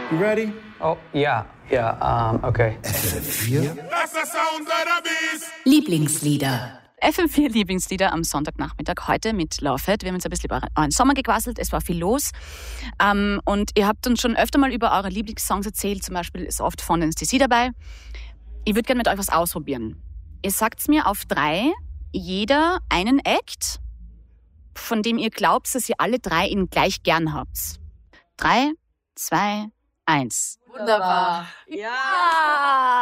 You ready? Oh, yeah, okay. FM4? That's the sound of the beast. Lieblingslieder. FM4 Lieblingslieder am Sonntagnachmittag heute mit Love It. Wir haben uns ein bisschen über euren Sommer gequasselt, es war viel los. Und ihr habt uns schon öfter mal über eure Lieblingssongs erzählt, zum Beispiel ist oft von den STC dabei. Ich würde gerne mit euch was ausprobieren. Ihr sagt mir auf 3, jeder einen Act, von dem ihr glaubt, dass ihr alle 3 ihn gleich gern habt. 3, 2, 1. Wunderbar. Ja!